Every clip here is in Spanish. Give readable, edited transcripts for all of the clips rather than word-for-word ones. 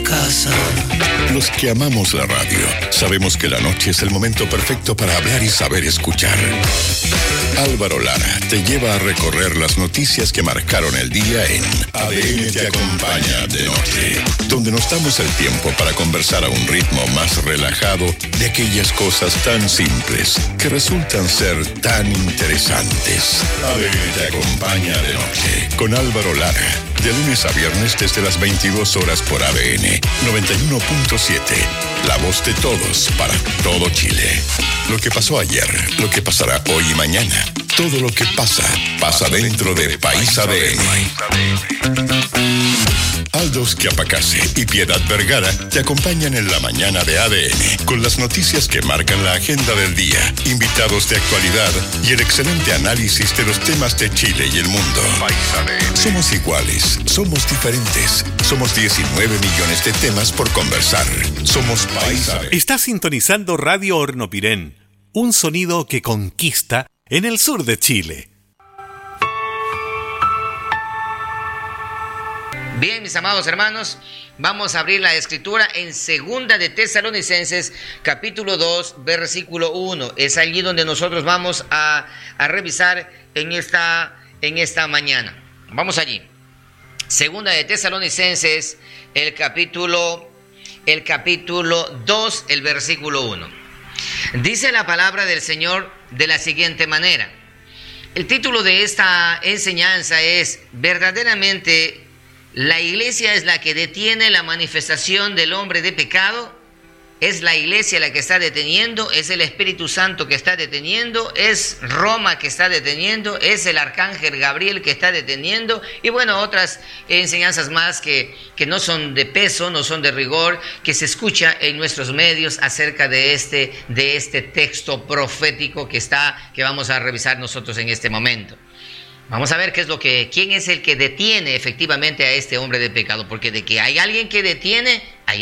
casa. Los que amamos la radio, sabemos que la noche es el momento perfecto para hablar y saber escuchar. Álvaro Lara te lleva a recorrer las noticias que marcaron el día en ADN te acompaña de noche, donde nos damos el tiempo para conversar a un ritmo más relajado de aquellas cosas tan simples que resultan ser tan interesantes. ADN te acompaña de noche con Álvaro Lara, de lunes a viernes desde las 22 horas por ADN 91.7, la voz de todos para todo Chile. Lo que pasó ayer, lo que pasará hoy y mañana, todo lo que pasa, pasa dentro de País ADN. Aldos Quiapacase y Piedad Vergara te acompañan en la mañana de ADN con las noticias que marcan la agenda del día, invitados de actualidad y el excelente análisis de los temas de Chile y el mundo. Somos iguales, somos diferentes, somos 19 millones de temas por conversar. Somos País ADN. Está sintonizando Radio Hornopirén, un sonido que conquista en el sur de Chile. Bien, mis amados hermanos, vamos a abrir la escritura en Segunda de Tesalonicenses, capítulo 2, versículo 1. Es allí donde nosotros vamos a revisar en esta mañana. Vamos allí. Segunda de Tesalonicenses, el capítulo 2, el versículo 1. Dice la palabra del Señor de la siguiente manera. El título de esta enseñanza es verdaderamente: ¿la iglesia es la que detiene la manifestación del hombre de pecado? ¿Es la iglesia la que está deteniendo? ¿Es el Espíritu Santo que está deteniendo? ¿Es Roma que está deteniendo? ¿Es el arcángel Gabriel que está deteniendo? Y bueno, otras enseñanzas más que no son de peso, no son de rigor, que se escucha en nuestros medios acerca de este texto profético que vamos a revisar nosotros en este momento. Vamos a ver quién es el que detiene efectivamente a este hombre de pecado, porque de que hay alguien que detiene,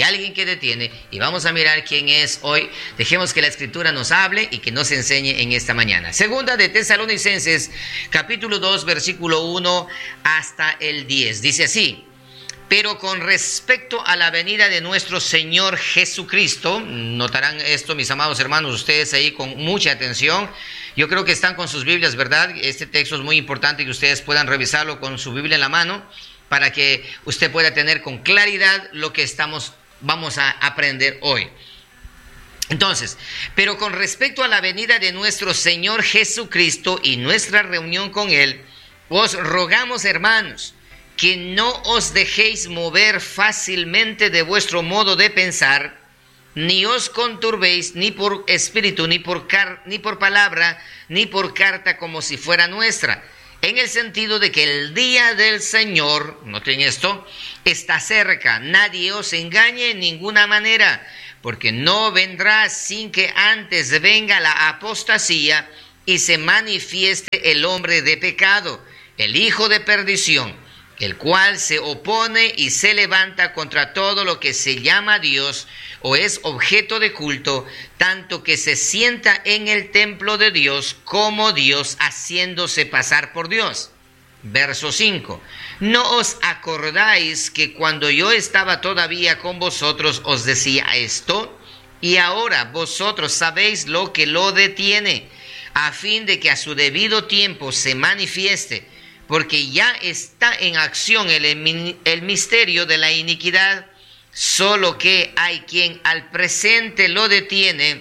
y vamos a mirar quién es hoy. Dejemos que la Escritura nos hable y que nos enseñe en esta mañana. Segunda de Tesalonicenses, capítulo 2, versículo 1 hasta el 10. Dice así: pero con respecto a la venida de nuestro Señor Jesucristo, notarán esto, mis amados hermanos, ustedes ahí con mucha atención. Yo creo que están con sus Biblias, ¿verdad? Este texto es muy importante que ustedes puedan revisarlo con su Biblia en la mano para que usted pueda tener con claridad lo que vamos a aprender hoy. Entonces, pero con respecto a la venida de nuestro Señor Jesucristo y nuestra reunión con Él, os rogamos, hermanos, que no os dejéis mover fácilmente de vuestro modo de pensar, ni os conturbéis ni por espíritu, ni por palabra, ni por carta como si fuera nuestra, en el sentido de que el día del Señor, noten esto, está cerca. Nadie os engañe en ninguna manera, porque no vendrá sin que antes venga la apostasía y se manifieste el hombre de pecado, el hijo de perdición, el cual se opone y se levanta contra todo lo que se llama Dios o es objeto de culto, tanto que se sienta en el templo de Dios como Dios, haciéndose pasar por Dios. Verso 5. ¿No os acordáis que cuando yo estaba todavía con vosotros os decía esto? Y ahora vosotros sabéis lo que lo detiene, a fin de que a su debido tiempo se manifieste, porque ya está en acción el misterio de la iniquidad, solo que hay quien al presente lo detiene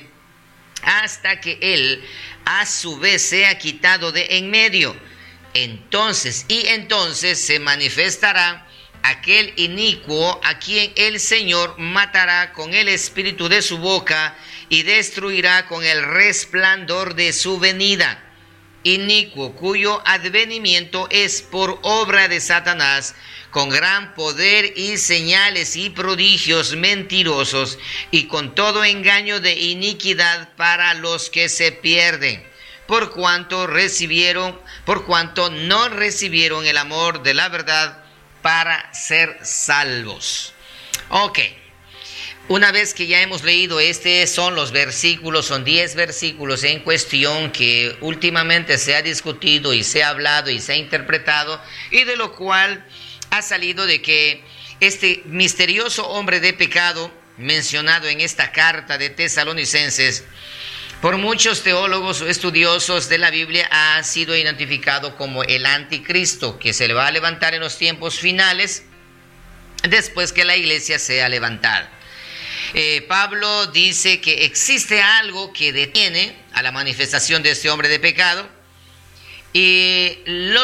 hasta que él a su vez sea quitado de en medio. Entonces se manifestará aquel inicuo a quien el Señor matará con el espíritu de su boca y destruirá con el resplandor de su venida. Inicuo cuyo advenimiento es por obra de Satanás, con gran poder y señales y prodigios mentirosos, y con todo engaño de iniquidad para los que se pierden, por cuanto no recibieron el amor de la verdad para ser salvos. Ok. Una vez que ya hemos leído son los versículos, son 10 versículos en cuestión que últimamente se ha discutido y se ha hablado y se ha interpretado, y de lo cual ha salido de que este misterioso hombre de pecado mencionado en esta carta de Tesalonicenses, por muchos teólogos o estudiosos de la Biblia ha sido identificado como el anticristo, que se le va a levantar en los tiempos finales después que la iglesia sea levantada. Pablo dice que existe algo que detiene a la manifestación de este hombre de pecado, y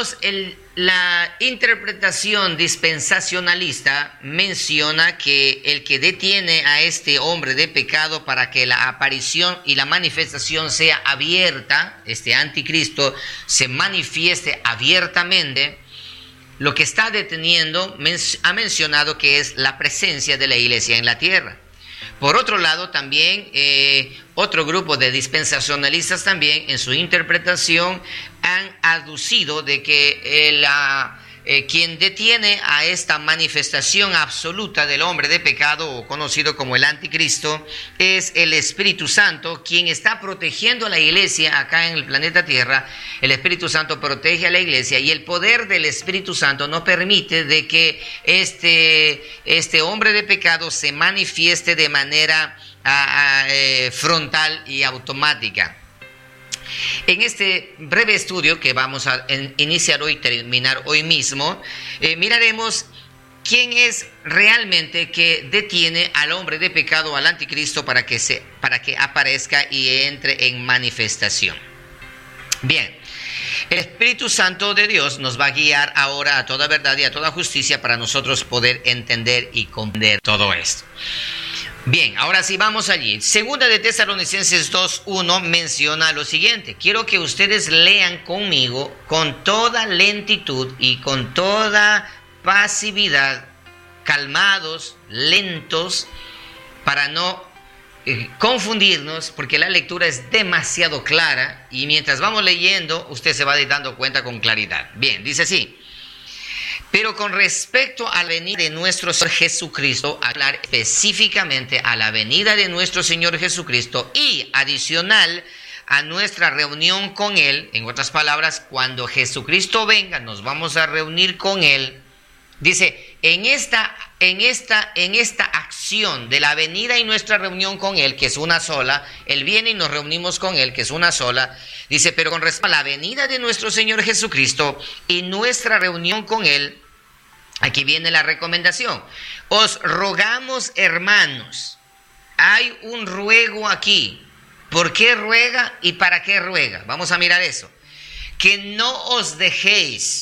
la interpretación dispensacionalista menciona que el que detiene a este hombre de pecado para que la aparición y la manifestación sea abierta, este anticristo se manifieste abiertamente, lo que está deteniendo ha mencionado que es la presencia de la iglesia en la tierra. Por otro lado, también otro grupo de dispensacionalistas también en su interpretación han aducido de que quien detiene a esta manifestación absoluta del hombre de pecado, o conocido como el anticristo, es el Espíritu Santo, quien está protegiendo a la iglesia acá en el planeta Tierra. El Espíritu Santo protege a la iglesia, y el poder del Espíritu Santo no permite de que este hombre de pecado se manifieste de manera frontal y automática. En este breve estudio que vamos a iniciar hoy y terminar hoy mismo, miraremos quién es realmente que detiene al hombre de pecado, al anticristo, para que aparezca y entre en manifestación. Bien, el Espíritu Santo de Dios nos va a guiar ahora a toda verdad y a toda justicia para nosotros poder entender y comprender todo esto. Bien, ahora sí, vamos allí. Segunda de Tesalonicenses 2:1 menciona lo siguiente. Quiero que ustedes lean conmigo con toda lentitud y con toda pasividad, calmados, lentos, para no confundirnos, porque la lectura es demasiado clara y mientras vamos leyendo, usted se va dando cuenta con claridad. Bien, dice así. Pero con respecto a la venida de nuestro Señor Jesucristo, hablar específicamente a la venida de nuestro Señor Jesucristo y adicional a nuestra reunión con Él, en otras palabras, cuando Jesucristo venga, nos vamos a reunir con Él. Dice, en esta acción de la venida y nuestra reunión con Él, que es una sola, Él viene y nos reunimos con Él, que es una sola. Dice, pero con respecto a la venida de nuestro Señor Jesucristo y nuestra reunión con Él, aquí viene la recomendación. Os rogamos, hermanos, hay un ruego aquí. ¿Por qué ruega y para qué ruega? Vamos a mirar eso. Que no os dejéis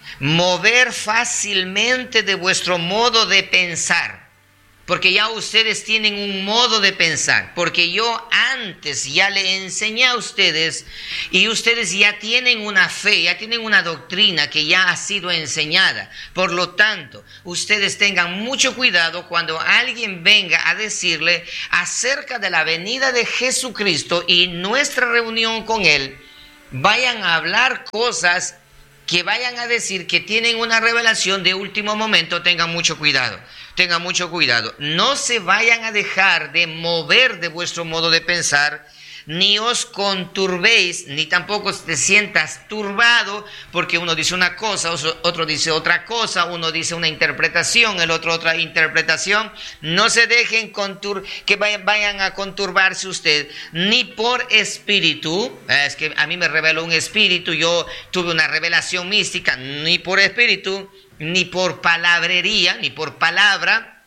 mover fácilmente de vuestro modo de pensar, porque ya ustedes tienen un modo de pensar, porque yo antes ya le enseñé a ustedes y ustedes ya tienen una fe, ya tienen una doctrina que ya ha sido enseñada. Por lo tanto, ustedes tengan mucho cuidado cuando alguien venga a decirle acerca de la venida de Jesucristo y nuestra reunión con Él, vayan a hablar cosas que vayan a decir que tienen una revelación de último momento. Tengan mucho cuidado, tengan mucho cuidado. No se vayan a dejar de mover de vuestro modo de pensar, ni os conturbéis, ni tampoco te sientas turbado, porque uno dice una cosa, otro dice otra cosa, uno dice una interpretación, el otro otra interpretación. No se dejen que vayan a conturbarse usted, ni por espíritu, es que a mí me reveló un espíritu, yo tuve una revelación mística, ni por espíritu, ni por palabrería, ni por palabra,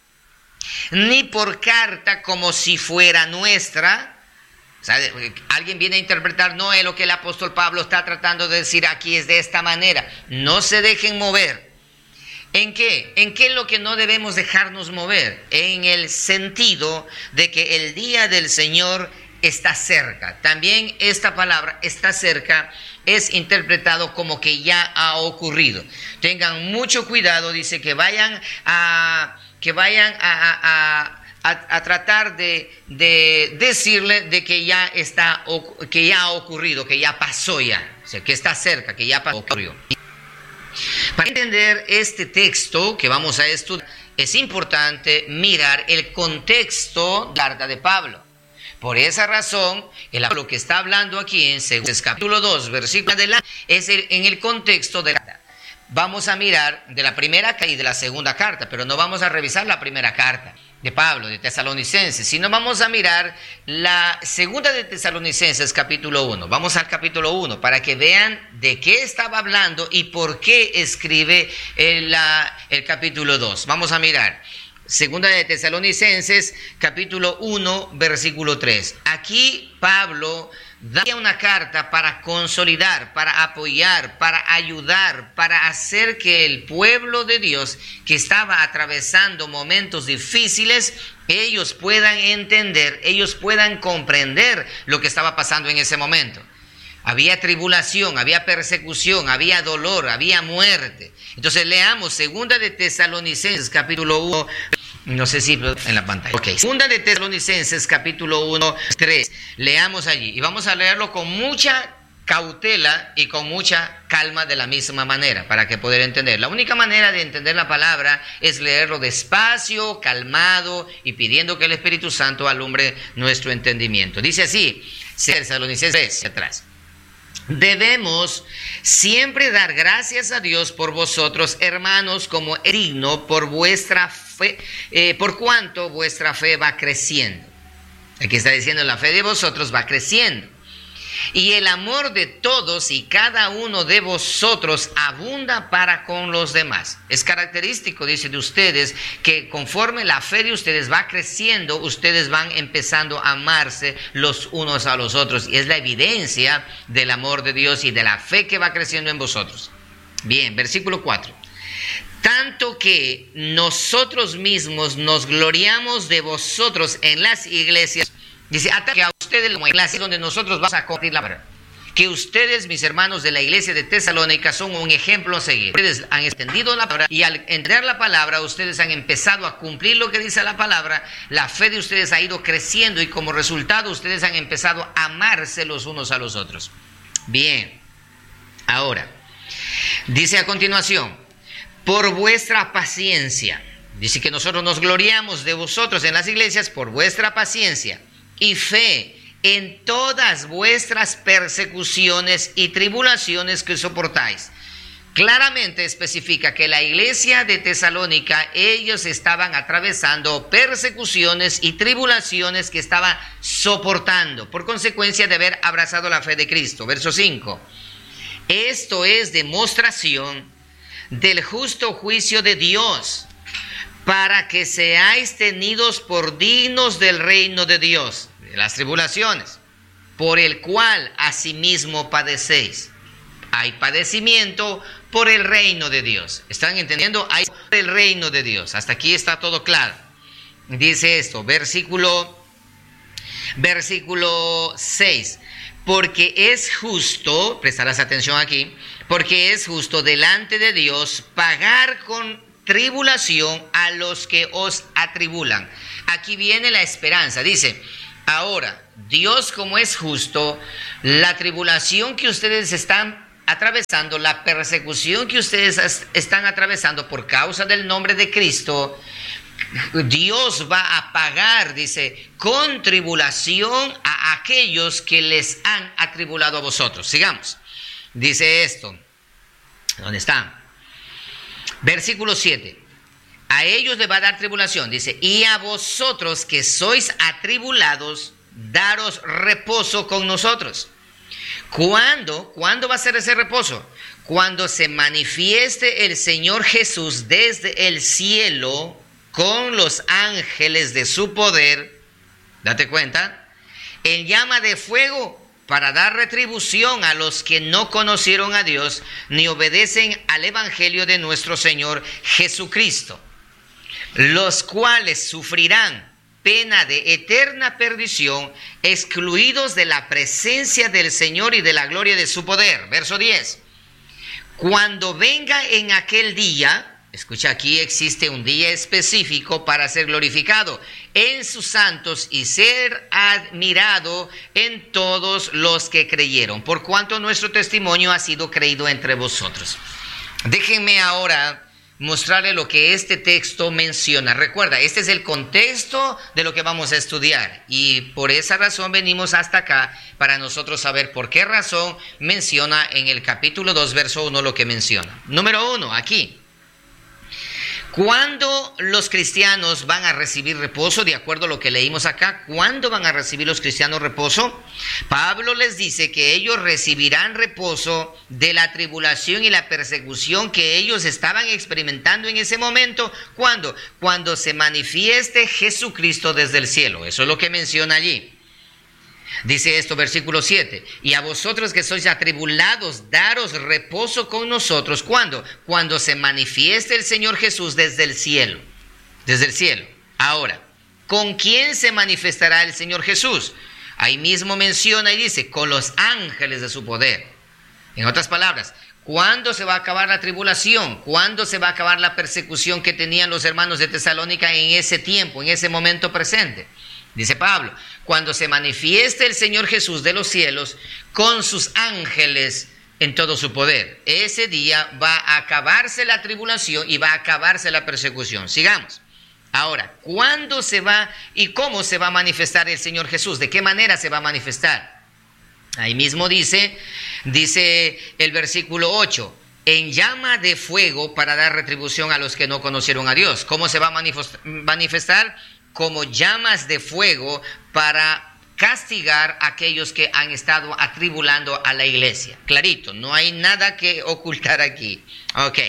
ni por carta como si fuera nuestra. O sea, alguien viene a interpretar, no es lo que el apóstol Pablo está tratando de decir aquí, es de esta manera. No se dejen mover. ¿En qué? ¿En qué es lo que no debemos dejarnos mover? En el sentido de que el día del Señor está cerca. También esta palabra, está cerca, es interpretado como que ya ha ocurrido. Tengan mucho cuidado, dice que vayan a tratar de decirle de que ya ha ocurrido, que ya pasó ya, o sea, que está cerca, que ya ocurrió. Para entender este texto que vamos a estudiar, es importante mirar el contexto de la carta de Pablo. Por esa razón, el Pablo que está hablando aquí en 2 capítulo 2, versículo adelante, es en el contexto de la carta. vamos a mirar de la primera y de la segunda carta, pero no vamos a revisar la primera carta de Pablo, de Tesalonicenses, sino vamos a mirar la segunda de Tesalonicenses, capítulo 1. Vamos al capítulo 1 para que vean de qué estaba hablando y por qué escribe el capítulo 2. Vamos a mirar. Segunda de Tesalonicenses, capítulo 1, versículo 3. Aquí Pablo da una carta para consolidar, para apoyar, para ayudar, para hacer que el pueblo de Dios que estaba atravesando momentos difíciles, ellos puedan entender, ellos puedan comprender lo que estaba pasando en ese momento. Había tribulación, había persecución, había dolor, había muerte. Entonces leamos segunda de Tesalonicenses, capítulo 1, no sé si en la pantalla. Ok, segunda de Tesalonicenses, capítulo 1, 3. Leamos allí y vamos a leerlo con mucha cautela y con mucha calma de la misma manera para que poder entender. La única manera de entender la palabra es leerlo despacio, calmado y pidiendo que el Espíritu Santo alumbre nuestro entendimiento. Dice así, Tesalonicenses atrás. Debemos siempre dar gracias a Dios por vosotros, hermanos, como es digno por vuestra fe, por cuanto vuestra fe va creciendo. Aquí está diciendo, la fe de vosotros va creciendo. Y el amor de todos y cada uno de vosotros abunda para con los demás. Es característico, dice, de ustedes, que conforme la fe de ustedes va creciendo, ustedes van empezando a amarse los unos a los otros. Y es la evidencia del amor de Dios y de la fe que va creciendo en vosotros. Bien, versículo 4. Tanto que nosotros mismos nos gloriamos de vosotros en las iglesias. Dice, hasta que a ustedes, como iglesia donde nosotros vamos a compartir la palabra, que ustedes, mis hermanos de la iglesia de Tesalónica, son un ejemplo a seguir. Ustedes han extendido la palabra y al entender la palabra, ustedes han empezado a cumplir lo que dice la palabra. La fe de ustedes ha ido creciendo y como resultado ustedes han empezado a amarse los unos a los otros. Bien, ahora, dice a continuación, por vuestra paciencia. Dice que nosotros nos gloriamos de vosotros en las iglesias por vuestra paciencia y fe en todas vuestras persecuciones y tribulaciones que soportáis. Claramente especifica que la iglesia de Tesalónica, ellos estaban atravesando persecuciones y tribulaciones que estaban soportando por consecuencia de haber abrazado la fe de Cristo. Verso 5. Esto es demostración del justo juicio de Dios, para que seáis tenidos por dignos del reino de Dios, de las tribulaciones, por el cual asimismo padecéis. Hay padecimiento por el reino de Dios. ¿Están entendiendo? Hay por el reino de Dios. Hasta aquí está todo claro. Dice esto, versículo 6. Porque es justo, prestarás atención aquí, porque es justo delante de Dios pagar con tribulación a los que os atribulan. Aquí viene la esperanza. Dice, ahora, Dios como es justo, la tribulación que ustedes están atravesando, la persecución que ustedes están atravesando por causa del nombre de Cristo, Dios va a pagar, dice, con tribulación a aquellos que les han atribulado a vosotros. Sigamos. Dice esto. ¿Dónde está? Versículo 7. A ellos les va a dar tribulación. Dice, y a vosotros que sois atribulados, daros reposo con nosotros. ¿Cuándo? ¿Cuándo va a ser ese reposo? Cuando se manifieste el Señor Jesús desde el cielo con los ángeles de su poder, date cuenta, en llama de fuego para dar retribución a los que no conocieron a Dios ni obedecen al evangelio de nuestro Señor Jesucristo, los cuales sufrirán pena de eterna perdición, excluidos de la presencia del Señor y de la gloria de su poder. Verso 10. Cuando venga en aquel día, escucha, aquí existe un día específico para ser glorificado en sus santos y ser admirado en todos los que creyeron, por cuanto nuestro testimonio ha sido creído entre vosotros. Déjenme ahora mostrarle lo que este texto menciona. Recuerda, este es el contexto de lo que vamos a estudiar y por esa razón venimos hasta acá para nosotros saber por qué razón menciona en el capítulo 2, verso 1 lo que menciona. Número 1, aquí. ¿Cuándo los cristianos van a recibir reposo? De acuerdo a lo que leímos acá, ¿cuándo van a recibir los cristianos reposo? Pablo les dice que ellos recibirán reposo de la tribulación y la persecución que ellos estaban experimentando en ese momento. ¿Cuándo? Cuando se manifieste Jesucristo desde el cielo. Eso es lo que menciona allí. Dice esto, versículo 7, y a vosotros que sois atribulados, daros reposo con nosotros. ¿Cuándo? Cuando se manifieste el Señor Jesús desde el cielo. Desde el cielo. Ahora, ¿con quién se manifestará el Señor Jesús? Ahí mismo menciona y dice, con los ángeles de su poder. En otras palabras, ¿cuándo se va a acabar la tribulación? ¿Cuándo se va a acabar la persecución que tenían los hermanos de Tesalónica en ese tiempo, en ese momento presente? Dice Pablo, cuando se manifieste el Señor Jesús de los cielos con sus ángeles en todo su poder. Ese día va a acabarse la tribulación y va a acabarse la persecución. Sigamos. Ahora, ¿cuándo se va y cómo se va a manifestar el Señor Jesús? ¿De qué manera se va a manifestar? Ahí mismo dice el versículo 8, en llama de fuego para dar retribución a los que no conocieron a Dios. ¿Cómo se va a manifestar? Como llamas de fuego para castigar a aquellos que han estado atribulando a la iglesia. Clarito, no hay nada que ocultar aquí. Ok.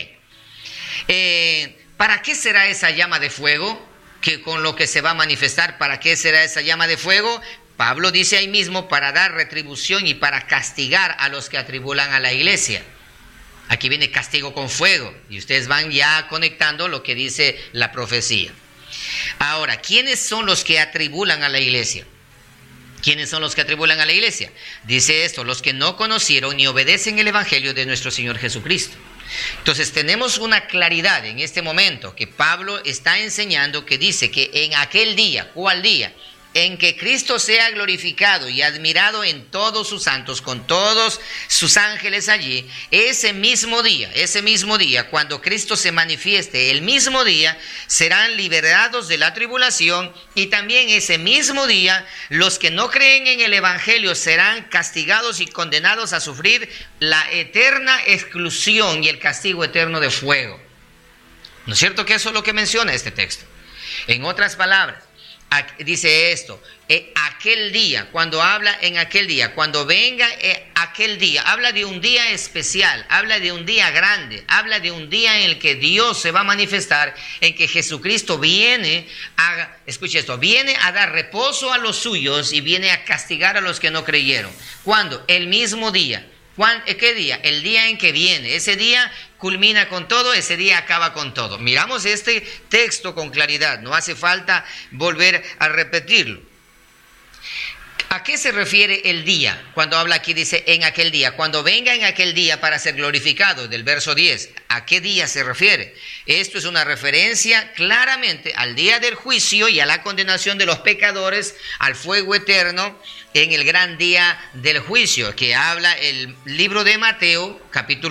¿Para qué será esa llama de fuego? Que con lo que se va a manifestar, ¿para qué será esa llama de fuego? Pablo dice ahí mismo, para dar retribución y para castigar a los que atribulan a la iglesia. Aquí viene castigo con fuego, y ustedes van ya conectando lo que dice la profecía. Ahora, ¿quiénes son los que atribulan a la iglesia? ¿Quiénes son los que atribulan a la iglesia? Dice esto, los que no conocieron ni obedecen el evangelio de nuestro Señor Jesucristo. Entonces tenemos una claridad en este momento que Pablo está enseñando, que dice que en aquel día, ¿cuál día? En que Cristo sea glorificado y admirado en todos sus santos, con todos sus ángeles allí, ese mismo día, cuando Cristo se manifieste, el mismo día serán liberados de la tribulación, y también ese mismo día los que no creen en el evangelio serán castigados y condenados a sufrir la eterna exclusión y el castigo eterno de fuego. ¿No es cierto que eso es lo que menciona este texto? En otras palabras, dice esto, aquel día, cuando habla en aquel día, cuando venga aquel día, habla de un día especial, habla de un día grande, habla de un día en el que Dios se va a manifestar, en que Jesucristo viene viene a dar reposo a los suyos y viene a castigar a los que no creyeron. ¿Cuándo? El mismo día. ¿Qué día? El día en que viene. Ese día culmina con todo, ese día acaba con todo. Miramos este texto con claridad, no hace falta volver a repetirlo. ¿A qué se refiere el día? Cuando habla aquí dice en aquel día, cuando venga en aquel día para ser glorificado, del verso 10, ¿a qué día se refiere? Esto es una referencia claramente al día del juicio y a la condenación de los pecadores al fuego eterno en el gran día del juicio, que habla el libro de Mateo, capítulo